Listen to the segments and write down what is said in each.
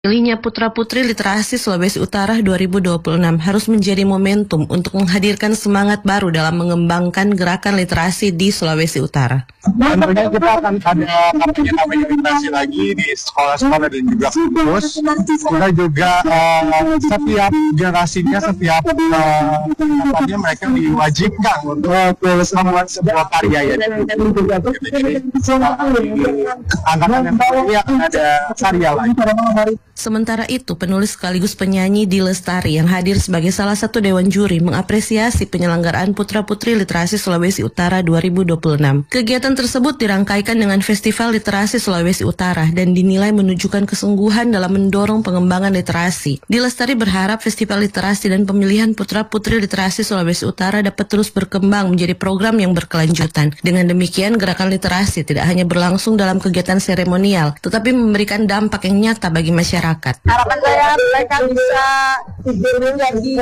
Terpilihnya Putra-Putri Literasi Sulawesi Utara 2026 harus menjadi momentum untuk menghadirkan semangat baru dalam mengembangkan gerakan literasi di Sulawesi Utara. Tentunya kita akan ada namanya literasi lagi di sekolah-sekolah dan juga kampus. Kita juga setiap generasinya, setiap mereka diwajibkan untuk membuat sebuah karya ya. Jadi angkatan yang ini akan ada karya lagi. Sementara itu, penulis sekaligus penyanyi Di Lestari yang hadir sebagai salah satu dewan juri mengapresiasi penyelenggaraan Putra-Putri Literasi Sulawesi Utara 2026. Kegiatan tersebut dirangkaikan dengan Festival Literasi Sulawesi Utara dan dinilai menunjukkan kesungguhan dalam mendorong pengembangan literasi. Di Lestari berharap Festival Literasi dan pemilihan Putra-Putri Literasi Sulawesi Utara dapat terus berkembang menjadi program yang berkelanjutan. Dengan demikian, gerakan literasi tidak hanya berlangsung dalam kegiatan seremonial, tetapi memberikan dampak yang nyata bagi masyarakat. Harapan saya mereka bisa menjadi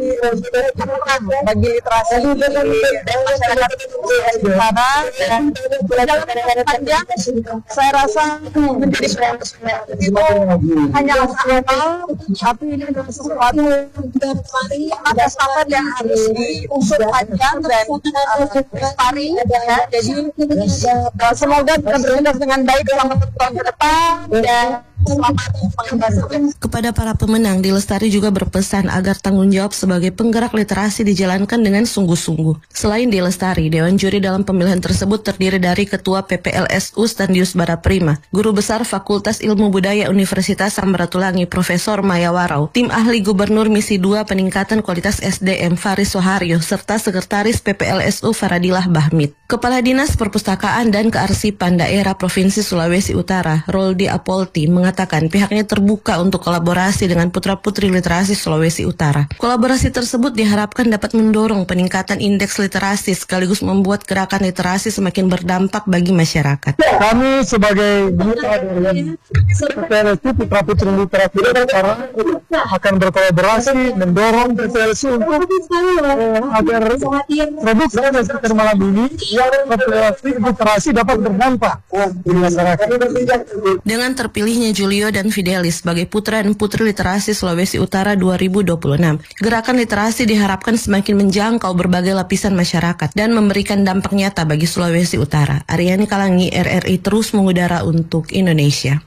bagi literasi dan masyarakat Utara dan dalam panjang saya rasa menjadi itu hanya asal tapi ini adalah sesuatu ada standar yang harus diusut panjang dan lestari ya. Jadi semoga kita berjalan dengan baik selama tahun ke depan dan kepada para pemenang, Di Lestari juga berpesan agar tanggung jawab sebagai penggerak literasi dijalankan dengan sungguh-sungguh. Selain Di Lestari, Dewan Juri dalam pemilihan tersebut terdiri dari Ketua PPLSU Standius Baraprima, Guru Besar Fakultas Ilmu Budaya Universitas Samratulangi Profesor Maya Warau, Tim Ahli Gubernur Misi 2 Peningkatan Kualitas SDM Faris Soharyo, serta Sekretaris PPLSU Faradilah Bahmid. Kepala Dinas Perpustakaan dan Kearsipan Daerah Provinsi Sulawesi Utara, Roldi Apolti, mengatakan pihaknya terbuka untuk kolaborasi dengan Putra-Putri Literasi Sulawesi Utara. Kolaborasi tersebut diharapkan dapat mendorong peningkatan indeks literasi sekaligus membuat gerakan literasi semakin berdampak bagi masyarakat. Kami sebagai PPLSU Putra-Putri Literasi Utara akan berkolaborasi mendorong PPLSU untuk agar produk malam ini literasi dapat berdampak di masyarakat. Dengan terpilihnya Julio dan Fidelis sebagai putra dan putri literasi Sulawesi Utara 2026, gerakan literasi diharapkan semakin menjangkau berbagai lapisan masyarakat dan memberikan dampak nyata bagi Sulawesi Utara. Aryani Kalangi, RRI terus mengudara untuk Indonesia.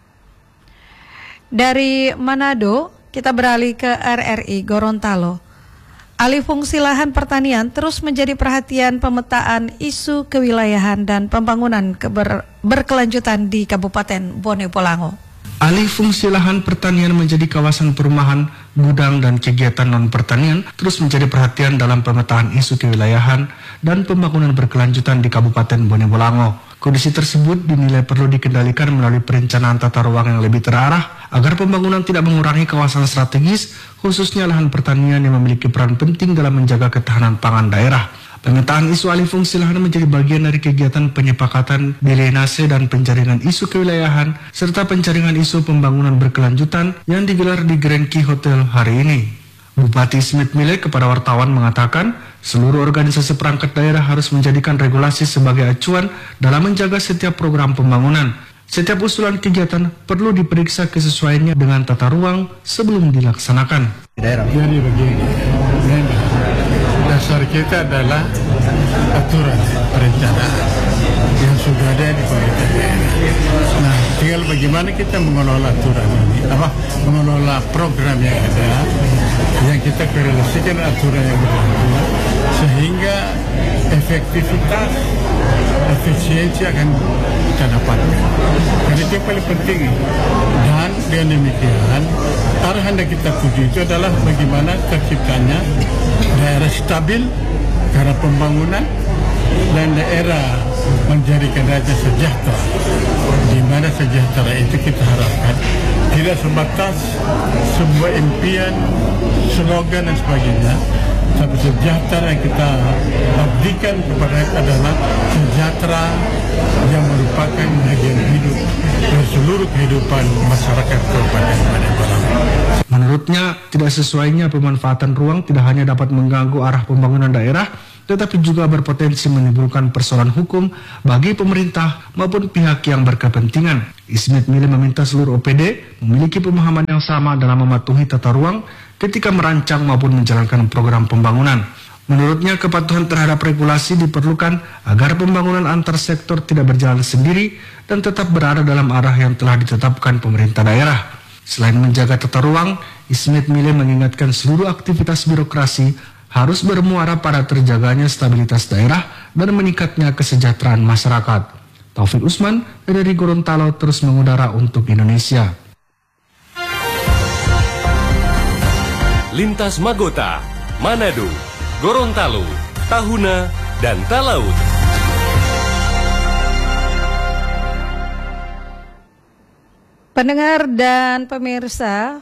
Dari Manado, kita beralih ke RRI Gorontalo. Alih fungsi lahan pertanian terus menjadi perhatian pemetaan isu kewilayahan dan pembangunan berkelanjutan di Kabupaten Bone Bolango. Alih fungsi lahan pertanian menjadi kawasan perumahan, gudang, dan kegiatan non-pertanian terus menjadi perhatian dalam pemetaan isu kewilayahan dan pembangunan berkelanjutan di Kabupaten Bone Bolango. Kondisi tersebut dinilai perlu dikendalikan melalui perencanaan tata ruang yang lebih terarah agar pembangunan tidak mengurangi kawasan strategis, khususnya lahan pertanian yang memiliki peran penting dalam menjaga ketahanan pangan daerah. Pemetaan isu alih fungsi lahan menjadi bagian dari kegiatan penyepakatan drainase dan penjaringan isu kewilayahan serta penjaringan isu pembangunan berkelanjutan yang digelar di Grand Key Hotel hari ini. Bupati Smith Milek kepada wartawan mengatakan seluruh organisasi perangkat daerah harus menjadikan regulasi sebagai acuan dalam menjaga setiap program pembangunan. Setiap usulan kegiatan perlu diperiksa kesesuaiannya dengan tata ruang sebelum dilaksanakan. Jadi begini, dasar kita adalah aturan perencanaan yang sudah ada di pemerintah daerah. Nah, tinggal bagaimana kita mengelola aturan ini, mengelola program yang ada, yang kita korelasikan aturan yang berlaku, sehingga efektivitas, efisiensi akan kita dapatkan. Karena itu yang paling penting. Dan dengan demikian, arahan yang kita tuju itu adalah bagaimana terciptanya daerah stabil karena pembangunan dan daerah menjadikan raja sejahtera. Di mana sejahtera itu kita harapkan tidak sebatas sebuah impian, slogan dan sebagainya, tapi sejahtera yang kita abdikan kepada rakyat adalah sejahtera yang merupakan bagian hidup dari seluruh kehidupan masyarakat Kabupaten Bone Bolango. Menurutnya, tidak sesuainya pemanfaatan ruang tidak hanya dapat mengganggu arah pembangunan daerah, tetapi juga berpotensi menimbulkan persoalan hukum bagi pemerintah maupun pihak yang berkepentingan. Ismet Mile meminta seluruh OPD memiliki pemahaman yang sama dalam mematuhi tata ruang ketika merancang maupun menjalankan program pembangunan. Menurutnya, kepatuhan terhadap regulasi diperlukan agar pembangunan antar sektor tidak berjalan sendiri dan tetap berada dalam arah yang telah ditetapkan pemerintah daerah. Selain menjaga tata ruang, Ismet Mile mengingatkan seluruh aktivitas birokrasi harus bermuara pada terjaganya stabilitas daerah dan meningkatnya kesejahteraan masyarakat. Taufik Usman dari Gorontalo terus mengudara untuk Indonesia. Lintas Magota, Manado, Gorontalo, Tahuna, dan Talaut. Pendengar dan pemirsa,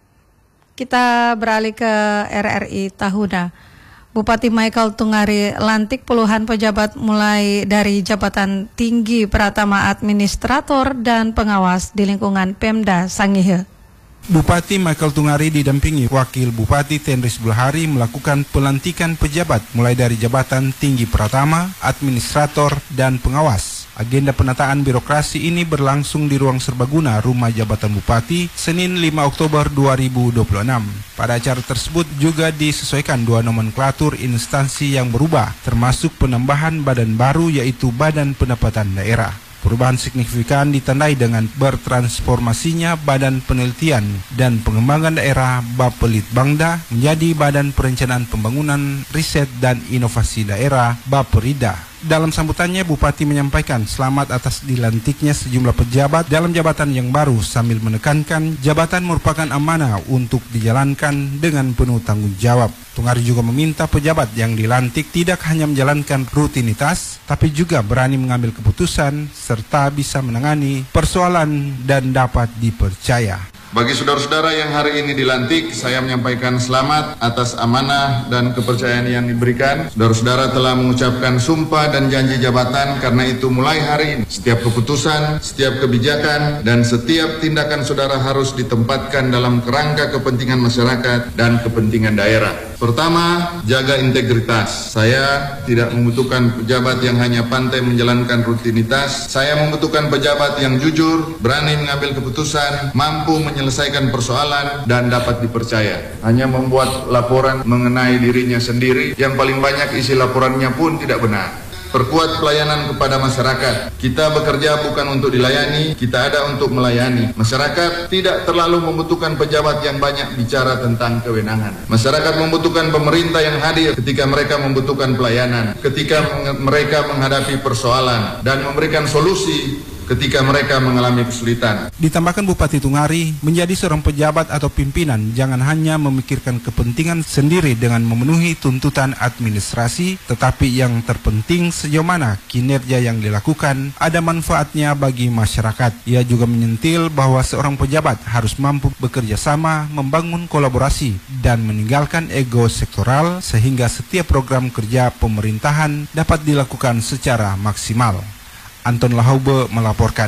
kita beralih ke RRI Tahuna. Bupati Michael Tungari lantik puluhan pejabat mulai dari jabatan tinggi Pratama Administrator dan pengawas di lingkungan Pemda Sangihe. Bupati Michael Tungari didampingi Wakil Bupati Tenris Bulhari melakukan pelantikan pejabat mulai dari jabatan tinggi Pratama, Administrator, dan pengawas. Agenda penataan birokrasi ini berlangsung di ruang serbaguna Rumah Jabatan Bupati Senin 5 Oktober 2026. Pada acara tersebut juga disesuaikan dua nomenklatur instansi yang berubah, termasuk penambahan badan baru yaitu Badan Pendapatan Daerah. Perubahan signifikan ditandai dengan bertransformasinya Badan Penelitian dan Pengembangan Daerah Bapelitbangda menjadi Badan Perencanaan Pembangunan, Riset dan Inovasi Daerah Baperida. Dalam sambutannya, Bupati menyampaikan selamat atas dilantiknya sejumlah pejabat dalam jabatan yang baru sambil menekankan jabatan merupakan amanah untuk dijalankan dengan penuh tanggung jawab. Tungari juga meminta pejabat yang dilantik tidak hanya menjalankan rutinitas, tapi juga berani mengambil keputusan serta bisa menangani persoalan dan dapat dipercaya. Bagi saudara-saudara yang hari ini dilantik, saya menyampaikan selamat atas amanah dan kepercayaan yang diberikan. Saudara-saudara telah mengucapkan sumpah dan janji jabatan, karena itu mulai hari ini setiap keputusan, setiap kebijakan, dan setiap tindakan saudara harus ditempatkan dalam kerangka kepentingan masyarakat dan kepentingan daerah. Pertama, jaga integritas. Saya tidak membutuhkan pejabat yang hanya pandai menjalankan rutinitas. Saya membutuhkan pejabat yang jujur, berani mengambil keputusan, mampu menyelesaikan persoalan, dan dapat dipercaya. Hanya membuat laporan mengenai dirinya sendiri, yang paling banyak isi laporannya pun tidak benar. Perkuat pelayanan kepada masyarakat. Kita bekerja bukan untuk dilayani, kita ada untuk melayani. Masyarakat tidak terlalu membutuhkan pejabat yang banyak bicara tentang kewenangan. Masyarakat membutuhkan pemerintah yang hadir ketika mereka membutuhkan pelayanan, ketika mereka menghadapi persoalan, dan memberikan solusi ketika mereka mengalami kesulitan. Ditambahkan Bupati Tungari, menjadi seorang pejabat atau pimpinan jangan hanya memikirkan kepentingan sendiri dengan memenuhi tuntutan administrasi, tetapi yang terpenting sejauh mana kinerja yang dilakukan ada manfaatnya bagi masyarakat. Ia juga menyentil bahwa seorang pejabat harus mampu bekerja sama, membangun kolaborasi, dan meninggalkan ego sektoral sehingga setiap program kerja pemerintahan dapat dilakukan secara maksimal. Anton Lahaube melaporkan.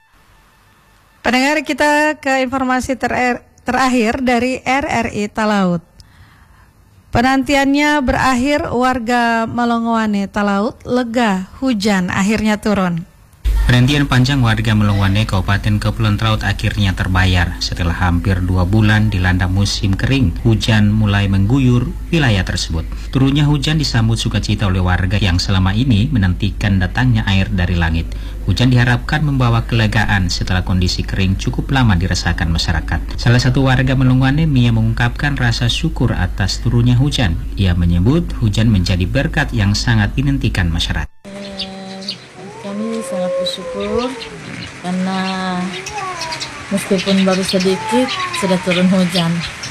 Pendengar, kita ke informasi terakhir dari RRI Talaut. Penantiannya berakhir, warga Melongwane Talaut lega hujan akhirnya turun. Penantian panjang warga Melongwane Kabupaten Kepulauan Talaut akhirnya terbayar. Setelah hampir 2 bulan dilanda musim kering, hujan mulai mengguyur wilayah tersebut. Turunnya hujan disambut sukacita oleh warga yang selama ini menantikan datangnya air dari langit. Hujan diharapkan membawa kelegaan setelah kondisi kering cukup lama dirasakan masyarakat. Salah satu warga Melongwane, Mia, mengungkapkan rasa syukur atas turunnya hujan. Ia menyebut hujan menjadi berkat yang sangat dinantikan masyarakat. Kami sangat bersyukur karena meskipun baru sedikit sudah turun hujan.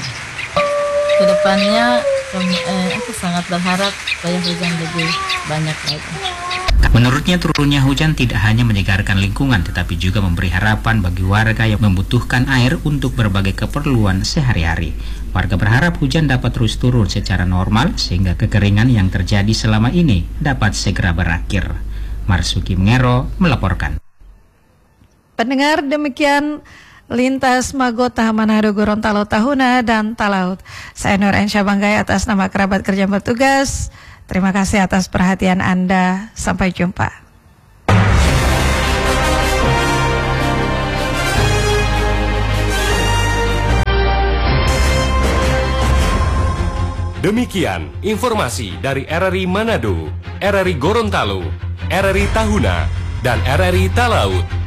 Kedepannya aku sangat berharap supaya hujan lebih banyak lagi. Menurutnya turunnya hujan tidak hanya menyegarkan lingkungan tetapi juga memberi harapan bagi warga yang membutuhkan air untuk berbagai keperluan sehari-hari. Warga berharap hujan dapat terus turun secara normal sehingga kekeringan yang terjadi selama ini dapat segera berakhir. Marsuki Mengero melaporkan. Pendengar, demikian Lintas Magota Manado, Gorontalo, Tahuna, dan Talaut. Saya Nur Ensyah Banggai atas nama kerabat kerja bertugas. Terima kasih atas perhatian Anda. Sampai jumpa. Demikian informasi dari RRI Manado, RRI Gorontalo, RRI Tahuna, dan RRI Talaut.